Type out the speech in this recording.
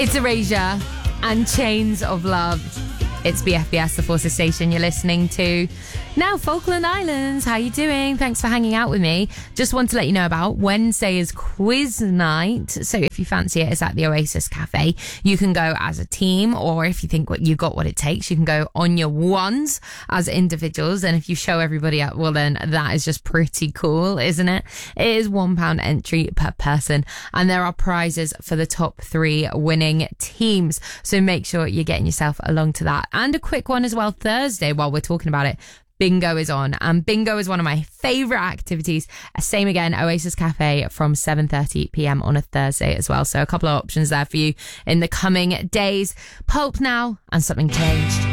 It's Erasure and Chains of Love. It's BFBS, the Forces station you're listening to. Now, Falkland Islands, how you doing? Thanks for hanging out with me. Just want to let you know about Wednesday is quiz night. So if you fancy it, it's at the Oasis Cafe. You can go as a team, or if you think you got what it takes, you can go on your ones as individuals. And if you show everybody up, well, then that is just pretty cool, isn't it? It is £1 entry per person, and there are prizes for the top 3 winning teams. So make sure you're getting yourself along to that. And a quick one as well, Thursday, while we're talking about it, Bingo is on, and bingo is one of my favourite activities. Same again, Oasis Cafe from 7:30pm on a Thursday as well. So a couple of options there for you in the coming days. Pulp now and Something Changed.